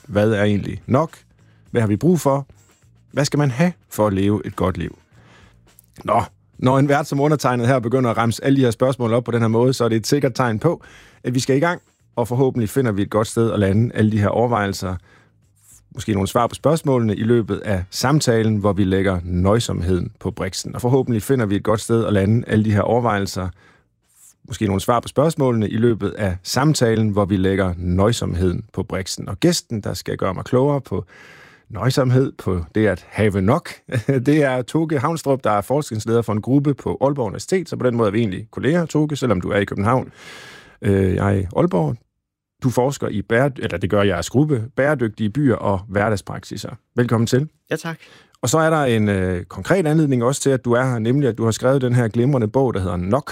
Hvad er egentlig nok? Hvad har vi brug for? Hvad skal man have for at leve et godt liv? Når en vært som undertegnet her begynder at ramse alle de her spørgsmål op på den her måde, så er det et sikkert tegn på, at vi skal i gang, og forhåbentlig finder vi et godt sted at lande alle de her overvejelser, måske nogle svar på spørgsmålene i løbet af samtalen, hvor vi lægger nøjsomheden på briksen. Og forhåbentlig finder vi et godt sted at lande alle de her overvejelser, måske nogle svar på spørgsmålene i løbet af samtalen, hvor vi lægger nøjsomheden på briksen. Og gæsten, der skal gøre mig klogere på nøjsomhed, på det at have nok, det er Toke Havnstrup, der er forskningsleder for en gruppe på Aalborg Universitet, så på den måde er vi egentlig kolleger, Toke, selvom du er i København. Jeg er i Aalborg. Du forsker i det gør jeres gruppe, bæredygtige byer og hverdagspraksiser. Velkommen til. Ja, tak. Og så er der en konkret anledning også til, at du er her, nemlig at du har skrevet den her glimrende bog, der hedder Nok.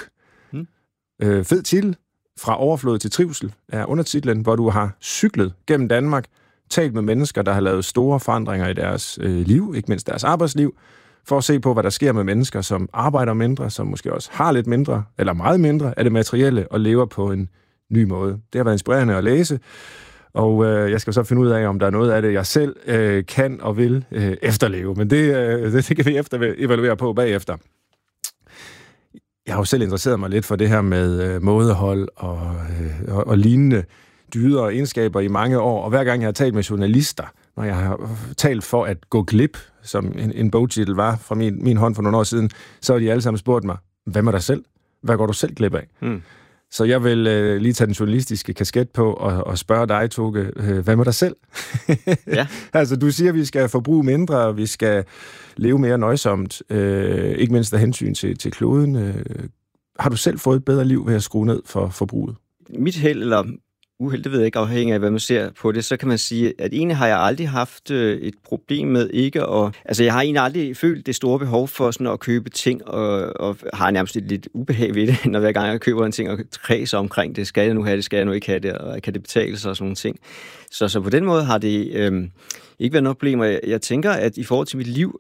Fed titel, Fra overflod til trivsel, er undertitlen, hvor du har cyklet gennem Danmark, talt med mennesker, der har lavet store forandringer i deres liv, ikke mindst deres arbejdsliv, for at se på, hvad der sker med mennesker, som arbejder mindre, som måske også har lidt mindre, eller meget mindre af det materielle, og lever på en ny måde. Det har været inspirerende at læse, og jeg skal så finde ud af, om der er noget af det, jeg selv kan og vil efterleve. Men det kan vi evaluere på bagefter. Jeg har jo selv interesseret mig lidt for det her med mådehold og lignende dyder og egenskaber i mange år, og hver gang jeg har talt med journalister, når jeg har talt for at gå glip, som en bogtitel var fra min hånd for nogle år siden, så har de alle sammen spurgt mig, hvad med dig selv? Hvad går du selv glip af? Så jeg vil lige tage den journalistiske kasket på og spørge dig, Toke, hvad med dig selv? Ja. Altså, du siger, at vi skal forbruge mindre, og vi skal leve mere nøjsomt, ikke mindst af hensyn til kloden. Har du selv fået et bedre liv ved at skrue ned for forbruget? Mit held eller uheld, det ved jeg ikke, afhængig af, hvad man ser på det, så kan man sige, at egentlig har jeg aldrig haft et problem med ikke at... Altså, jeg har egentlig aldrig følt det store behov for sådan at købe ting, og har nærmest lidt ubehag ved det, når hver gang jeg køber en ting og kredser omkring det. Skal jeg nu have det? Skal jeg nu ikke have det? Og kan det betale sig og sådan nogle ting? Så på den måde har det ikke været noget problem. Jeg tænker, at i forhold til mit liv,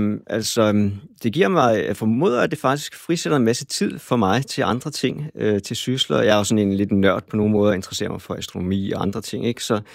det giver mig, jeg formoder, at det faktisk frisætter en masse tid for mig til andre ting, til sysler. Jeg er jo sådan en lidt nørd på nogle måder, og interesserer mig for astronomi og andre ting, ikke? Så,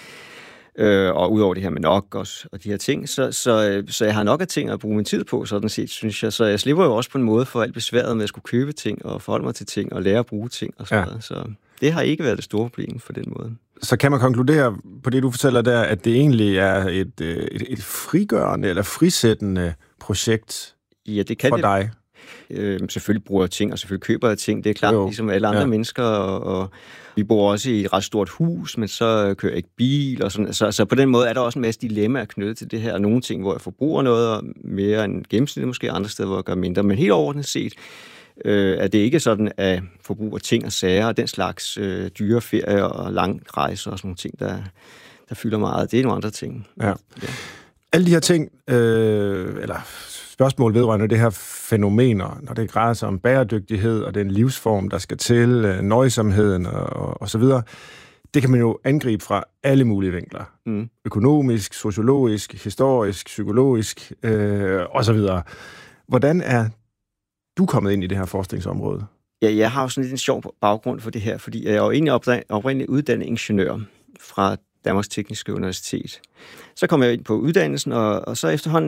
og udover det her med nok og de her ting, så jeg har nok af ting at bruge min tid på, sådan set, synes jeg. Så jeg slipper jo også på en måde for alt besværet med at skulle købe ting og forholde mig til ting og lære at bruge ting og sådan noget. Så det har ikke været det store problem for den måde. Så kan man konkludere på det, du fortæller der, at det egentlig er et frigørende eller frisættende projekt det kan for dig? Selvfølgelig bruger jeg ting, og selvfølgelig køber jeg ting. Det er klart, ligesom alle andre mennesker. Og vi bor også i et ret stort hus, men så kører jeg ikke bil. Og sådan. Så på den måde er der også en masse dilemmaer knyttet til det her. Nogle ting, hvor jeg forbruger noget mere end gennemsnitligt, måske andre steder, hvor jeg gør mindre. Men helt overordnet set, at det ikke er sådan, at forbruger ting og sager og den slags dyre ferier og lang rejser og sådan nogle ting, der fylder meget. Det er nogle andre ting. Ja. Alle de her ting, eller spørgsmål vedrørende det her fænomener, når det drejer sig om bæredygtighed og den livsform, der skal til, nøjsomheden og så videre, det kan man jo angribe fra alle mulige vinkler. Økonomisk, sociologisk, historisk, psykologisk og så videre. Hvordan er du kommet ind i det her forskningsområde? Ja, jeg har jo sådan lidt en sjov baggrund for det her, fordi jeg er jo egentlig oprindeligt uddannet ingeniør fra Danmarks Tekniske Universitet. Så kom jeg ind på uddannelsen, og så efterhånden,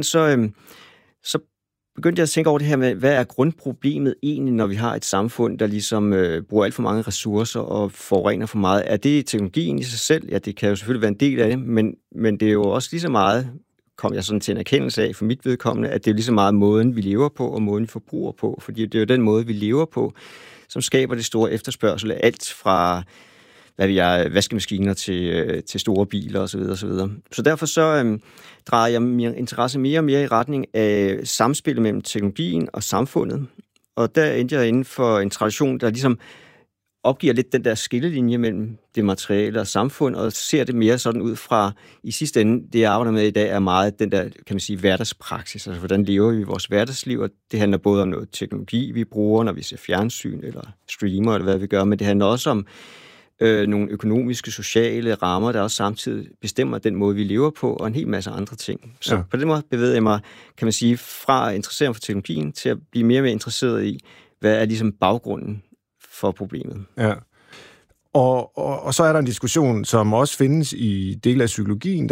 så begyndte jeg at tænke over det her med, hvad er grundproblemet egentlig, når vi har et samfund, der ligesom bruger alt for mange ressourcer og forurener for meget. Er det teknologien i sig selv? Ja, det kan jo selvfølgelig være en del af det, men det er jo også lige så meget, kom jeg sådan til en erkendelse af for mit vedkommende, at det er lige så meget måden, vi lever på, og måden, vi forbruger på. Fordi det er jo den måde, vi lever på, som skaber det store efterspørgsel af alt fra vaskemaskiner til store biler osv. osv. Så derfor så drejer jeg min interesse mere og mere i retning af samspillet mellem teknologien og samfundet. Og der endte jeg inden for en tradition, der ligesom opgiver lidt den der skillelinje mellem det materielle og samfund, og ser det mere sådan ud fra, i sidste ende, det jeg arbejder med i dag, er meget den der, kan man sige, hverdagspraksis. Altså, hvordan lever vi vores hverdagsliv, og det handler både om noget teknologi, vi bruger, når vi ser fjernsyn, eller streamer, eller hvad vi gør, men det handler også om nogle økonomiske, sociale rammer, der også samtidig bestemmer den måde, vi lever på, og en hel masse andre ting. Så på den måde bevæger jeg mig, kan man sige, fra at interessere mig for teknologien, til at blive mere og mere interesseret i, hvad er ligesom baggrunden for problemet. Ja. Og så er der en diskussion, som også findes i dele af psykologien,